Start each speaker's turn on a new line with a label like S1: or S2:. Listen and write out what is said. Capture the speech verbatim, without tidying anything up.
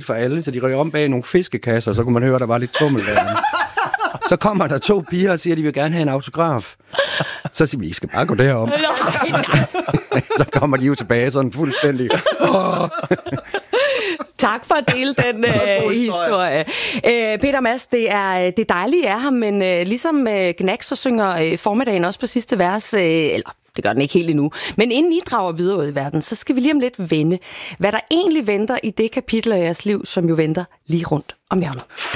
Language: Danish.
S1: for alle, så de røg om bag nogle fiskekasser, så kunne man høre, at der var lidt tummel der. Så kommer der to piger og siger, at de vil gerne have en autograf. Så siger vi, I skal bare gå derom. Så kommer de jo tilbage sådan fuldstændig. Oh.
S2: Tak for at dele den øh, historie. Øh, Peter Madsen, det er, det er dejligt, at I er her, men øh, ligesom øh, Gnags, så synger øh, formiddagen også på sidste vers, øh, eller det gør den ikke helt endnu. Men inden I drager videre ud i verden, så skal vi lige om lidt vende, hvad der egentlig venter i det kapitel af jeres liv, som jo venter lige rundt om hjørnet.